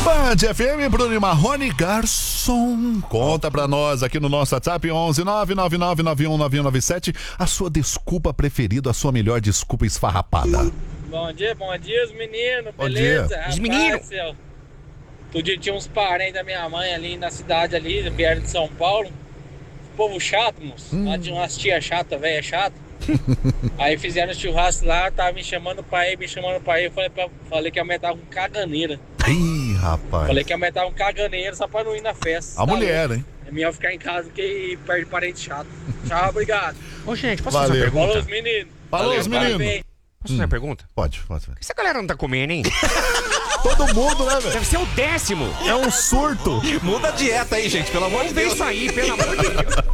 Band FM, Bruno e Marrone, garçom. Conta pra nós aqui no nosso WhatsApp 11 999919197 a sua desculpa preferida, a sua melhor desculpa esfarrapada. Bom dia, os meninos, Bom beleza? dia. Rapaz, Os meninos. Outro dia tinha uns parentes da minha mãe ali na cidade ali, vieram de São Paulo. Povo chato, moço. Lá tinha umas tia chata, velha chata. Aí fizeram churrasco lá, tava me chamando pra ir. Eu falei que a mulher tava com caganeira. Ih, rapaz. Falei que a mulher tava com caganeira só pra não ir na festa. A Tá mulher, louco? hein? É melhor ficar em casa que perde parente chato. Tchau, obrigado. Ô, gente, posso fazer uma Valeu. Falou pergunta? os meninos. Falou os meninos. parabéns. Posso fazer uma pergunta? Pode. Essa galera não tá comendo, hein? Todo mundo, né, velho? Deve ser o 10º. É um surto. Muda a dieta aí, gente, pelo amor de Vamos ver Deus. isso aí, pelo amor de Deus.